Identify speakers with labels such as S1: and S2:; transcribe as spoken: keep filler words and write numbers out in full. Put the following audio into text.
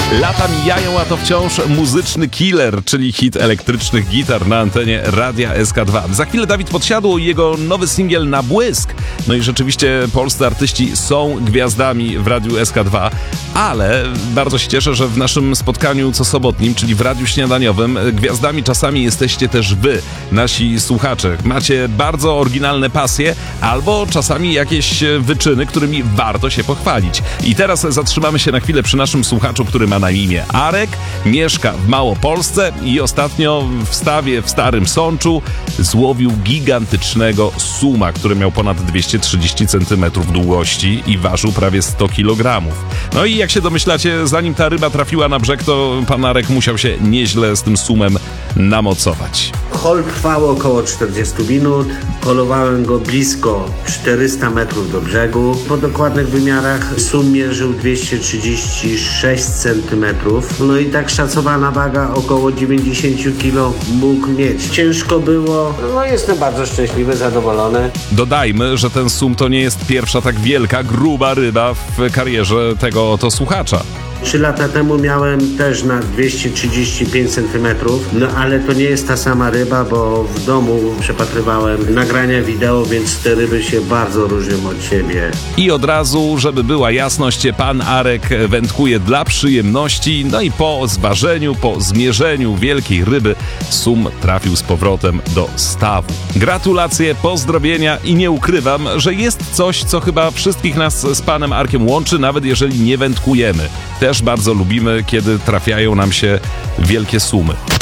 S1: Lata mijają, a to wciąż muzyczny killer, czyli hit elektrycznych gitar na antenie Radia S K dwa. Za chwilę Dawid Podsiadło i jego nowy singiel Na błysk. No i rzeczywiście polscy artyści są gwiazdami w Radiu S K dwa, ale bardzo się cieszę, że w naszym spotkaniu cosobotnim, czyli w Radiu Śniadaniowym, gwiazdami czasami jesteście też wy, nasi słuchacze. Macie bardzo oryginalne pasje albo czasami jakieś wyczyny, którymi warto się pochwalić. I teraz zatrzymamy się na chwilę przy naszym słuchaczu, który ma na imię Arek, mieszka w Małopolsce i ostatnio w stawie w Starym Sączu złowił gigantycznego suma, który miał ponad dwieście trzydzieści centymetrów długości i ważył prawie sto kilogramów. No i jak się domyślacie, zanim ta ryba trafiła na brzeg, to pan Arek musiał się nieźle z tym sumem namocować.
S2: Hol trwał około czterdzieści minut, polowałem go blisko czterysta metrów do brzegu. Po dokładnych wymiarach sum mierzył dwieście trzydzieści sześć centymetrów. No i tak szacowana waga około dziewięćdziesiąt kilo mógł mieć. Ciężko było, no jestem bardzo szczęśliwy, zadowolony.
S1: Dodajmy, że ten sum to nie jest pierwsza tak wielka, gruba ryba w karierze tego oto słuchacza.
S2: Trzy lata temu miałem też na dwieście trzydzieści pięć centymetrów, no ale to nie jest ta sama ryba, bo w domu przepatrywałem nagrania wideo, więc te ryby się bardzo różnią od siebie.
S1: I od razu, żeby była jasność, pan Arek wędkuje dla przyjemności, no i po zważeniu, po zmierzeniu wielkiej ryby sum trafił z powrotem do stawu. Gratulacje, pozdrowienia i nie ukrywam, że jest coś, co chyba wszystkich nas z panem Arkiem łączy, nawet jeżeli nie wędkujemy. Też bardzo lubimy, kiedy trafiają nam się wielkie sumy.